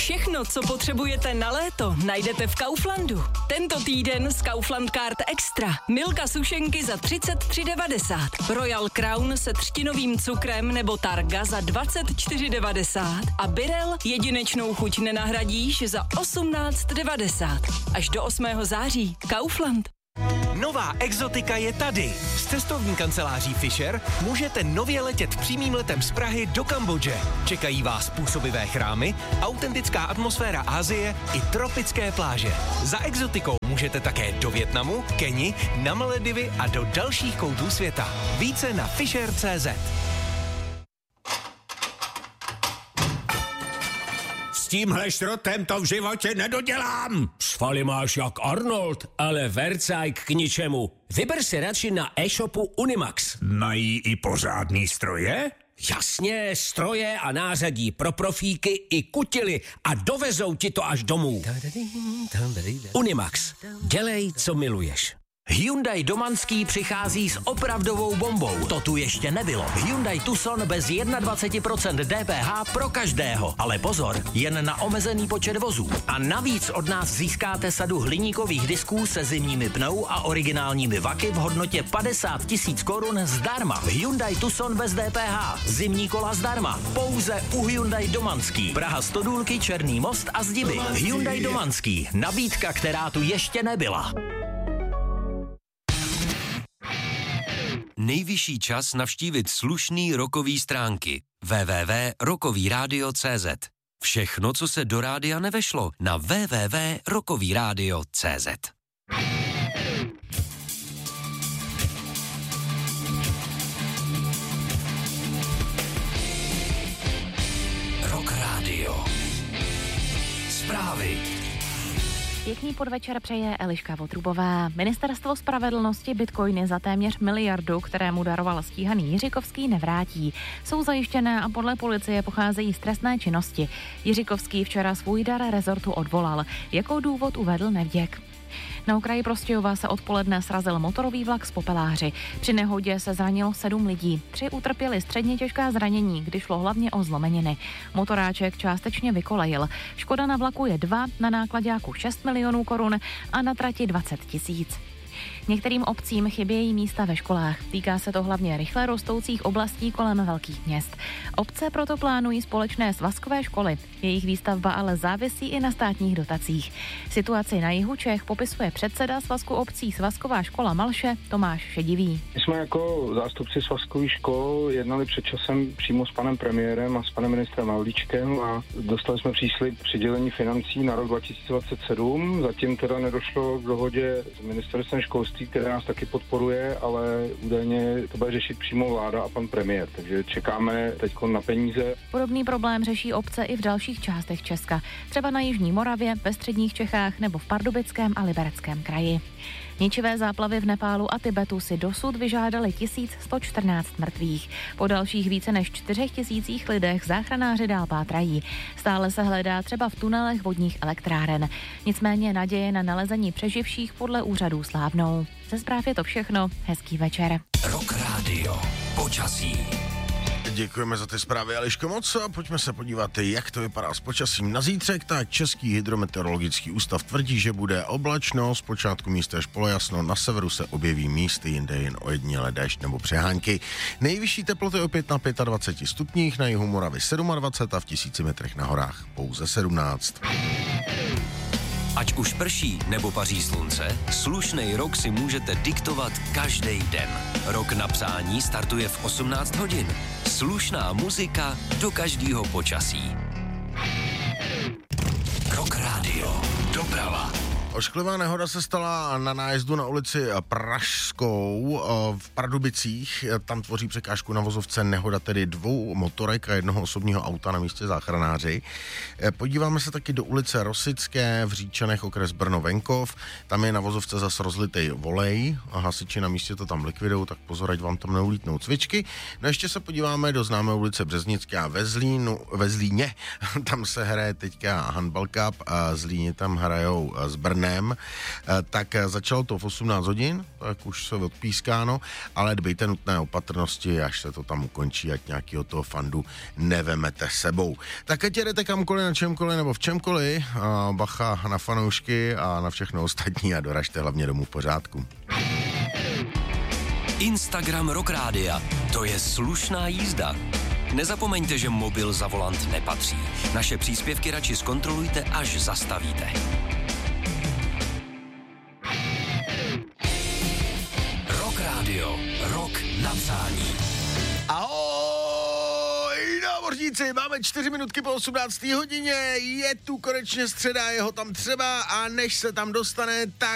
Všechno, co potřebujete na léto, najdete v Kauflandu. Tento týden z Kaufland Card Extra. Milka sušenky za 33,90. Royal Crown se třtinovým cukrem nebo Targa za 24,90. A Birel jedinečnou chuť nenahradíš za 18,90. Až do 8. září. Kaufland. Nová exotika je tady. S cestovní kanceláří Fisher můžete nově letět přímým letem z Prahy do Kambodže. Čekají vás působivé chrámy, autentická atmosféra Asie i tropické pláže. Za exotikou můžete také do Vietnamu, Keni, na Maledivy a do dalších koutů světa. Více na fisher.cz. S tímhle šrotem to v životě nedodělám. Svaly máš jak Arnold, ale vercajk k ničemu. Vyber si radši na e-shopu Unimax. Mají i pořádný stroje? Jasně, stroje a nářadí pro profíky i kutily a dovezou ti to až domů. Unimax. Dělej, co miluješ. Hyundai Domanský přichází s opravdovou bombou. To tu ještě nebylo. Hyundai Tucson bez 21% DPH pro každého. Ale pozor, jen na omezený počet vozů. A navíc od nás získáte sadu hliníkových disků se zimními pnou a originálními vaky v hodnotě 50 000 korun zdarma. Hyundai Tucson bez DPH. Zimní kola zdarma. Pouze u Hyundai Domanský. Praha Stodůlky, Černý most a Zdiby. Hyundai Domanský. Nabídka, která tu ještě nebyla. Nejvyšší čas navštívit slušný rockový stránky www.rockovyradio.cz. Všechno, co se do rádia nevešlo, na www.rockovyradio.cz. Rock Radio. Zprávy. Pěkný podvečer přeje Eliška Votrubová. Ministerstvo spravedlnosti bitcoiny za téměř 1 miliardu, kterému daroval stíhaný Jiřikovský, nevrátí. Jsou zajištěné a podle policie pocházejí z trestné činnosti. Jiřikovský včera svůj dar rezortu odvolal. Jako důvod uvedl nevděk. Na okraji Prostějova se odpoledne srazil motorový vlak z Popeláři. Při nehodě se zranilo 7 lidí. 3 utrpěli středně těžká zranění, kdy šlo hlavně o zlomeniny. Motoráček částečně vykolejil. Škoda na vlaku je 2, na náklaďáku 6 milionů korun a na trati 20 000. Některým obcím chybějí místa ve školách. Týká se to hlavně rychle rostoucích oblastí kolem velkých měst. Obce proto plánují společné svazkové školy. Jejich výstavba ale závisí i na státních dotacích. Situaci na jihu Čech popisuje předseda Svazku obcí Svazková škola Malše Tomáš Šedivý. My jsme jako zástupci svazkových škol jednali před časem přímo s panem premiérem a s panem ministrem Havlíčkem a dostali jsme příslib přidělení financí na rok 2027. Zatím teda nedošlo k dohodě s ministerstvem školství, které nás taky podporuje, ale údajně to bude řešit přímo vláda a pan premiér, takže čekáme teď na peníze. Podobný problém řeší obce i v dalších částech Česka, třeba na jižní Moravě, ve středních Čechách nebo v Pardubickém a Libereckém kraji. Ničivé záplavy v Nepálu a Tibetu si dosud vyžádali 1114 mrtvých. Po dalších více než 4 000 lidech záchranáři dál pátrají. Stále se hledá třeba v tunelech vodních elektráren. Nicméně naděje na nalezení přeživších podle úřadů slávnou. Ze zpráv je to všechno. Hezký večer. Rock Radio. Počasí. Děkujeme za ty zprávy, Eliško, moc, a pojďme se podívat, jak to vypadá s počasím na zítřek. Tak Český hydrometeorologický ústav tvrdí, že bude oblačno, zpočátku místy až polojasno, na severu se objeví místy, jinde jen ojedinělé déšť nebo přehánky. Nejvyšší teploty opět na 25 stupních, na jihu Moravy 27 a v 1000 metrech na horách pouze 17. Ať už prší nebo paří slunce, slušnej rok si můžete diktovat každý den. Rok na přání startuje v 18 hodin. Slušná muzika do každého počasí. Rock Radio. Doprava. Ošklivá nehoda se stala na nájezdu na ulici Pražskou v Pardubicích. Tam tvoří překážku na vozovce nehoda tedy 2 motorek a 1 osobního auta, na místě záchranáři. Podíváme se taky do ulice Rosické v Říčanech, okres Brno-Venkov. Tam je na vozovce zas rozlitej volej a hasiči na místě to tam likvidou, tak pozor, ať vám tam neulítnou cvičky. No ještě se podíváme do známé ulice Březnická ve Zlíně. Tam se hraje teďka handball cup a Zlíně tam hrajou s Brnem. dnem, tak začalo to v 18 hodin, tak už se odpískáno, ale dbejte nutné opatrnosti, až se to tam ukončí, ať nějakýho toho fandu nevemete sebou. Tak ať jedete kamkoliv, na čemkoliv nebo v čemkoliv, bacha na fanoušky a na všechno ostatní a doražte hlavně domů v pořádku. Instagram Rock Rádia. To je slušná jízda. Nezapomeňte, že mobil za volant nepatří. Naše příspěvky radši zkontrolujte, až zastavíte. Rock Rádio. Rock na přání. Ahoj, námořníci, máme 4 minutky po 18. hodině, je tu konečně středa, je ho tam třeba a než se tam dostane, tak